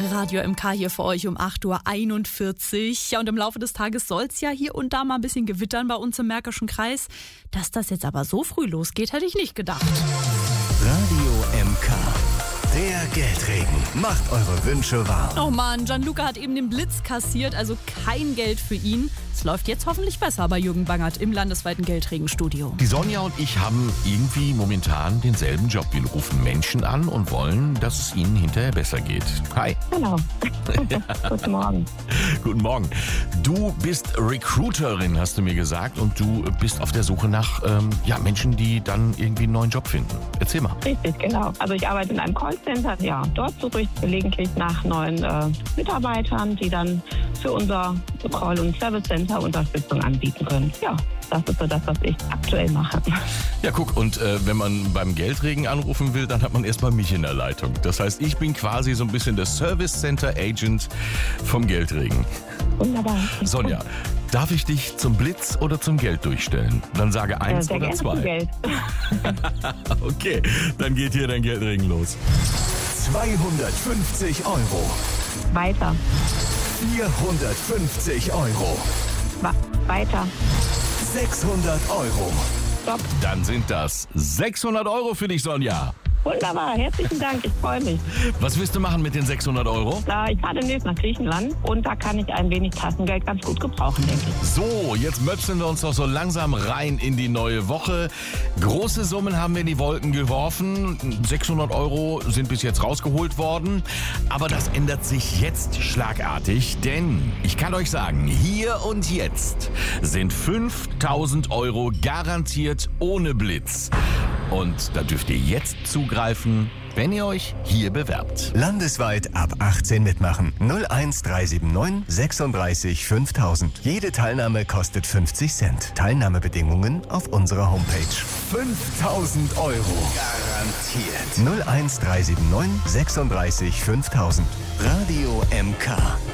Radio MK hier für euch um 8.41 Uhr. Ja, und im Laufe des Tages soll es ja hier und da mal ein bisschen gewittern bei uns im Märkischen Kreis. Dass das jetzt aber so früh losgeht, hätte ich nicht gedacht. Radio MK. Der Geldregen macht eure Wünsche wahr. Oh Mann, Gianluca hat eben den Blitz kassiert, also kein Geld für ihn. Es läuft jetzt hoffentlich besser bei Jürgen Bangert im landesweiten Geldregenstudio. Die Sonja und ich haben irgendwie momentan denselben Job. Wir rufen Menschen an und wollen, dass es ihnen hinterher besser geht. Hi. Genau. Guten Morgen. Guten Morgen. Du bist Recruiterin, hast du mir gesagt, und du bist auf der Suche nach Menschen, die dann irgendwie einen neuen Job finden. Erzähl mal. Richtig, genau. Also ich arbeite in einem Callcenter. Ja, dort suche ich gelegentlich nach neuen Mitarbeitern, die dann für unser Call- und Service-Center Unterstützung anbieten können. Ja, das ist so das, was ich aktuell mache. Ja, guck, und wenn man beim Geldregen anrufen will, dann hat man erstmal mich in der Leitung. Das heißt, ich bin quasi so ein bisschen der Service Center Agent vom Geldregen. Wunderbar. Sonja, darf ich dich zum Blitz oder zum Geld durchstellen? Dann sage 1 sehr oder gerne 2. zum Geld. Okay, dann geht hier dein Geldregen los. 250 Euro. Weiter. 450 Euro. Weiter. 600 Euro. Stopp. Dann sind das 600 Euro für dich, Sonja. Wunderbar. Herzlichen Dank. Ich freue mich. Was willst du machen mit den 600 Euro? Ich fahre demnächst nach Griechenland und da kann ich ein wenig Taschengeld ganz gut gebrauchen, denke ich. So, jetzt möpseln wir uns doch so langsam rein in die neue Woche. Große Summen haben wir in die Wolken geworfen. 600 Euro sind bis jetzt rausgeholt worden. Aber das ändert sich jetzt schlagartig, denn ich kann euch sagen, hier und jetzt sind 5.000 Euro garantiert ohne Blitz. Und da dürft ihr jetzt zugreifen, wenn ihr euch hier bewerbt. Landesweit ab 18 mitmachen. 01379 36 5000. Jede Teilnahme kostet 50 Cent. Teilnahmebedingungen auf unserer Homepage. 5.000 Euro. Garantiert. 01379 36 5000. Radio MK.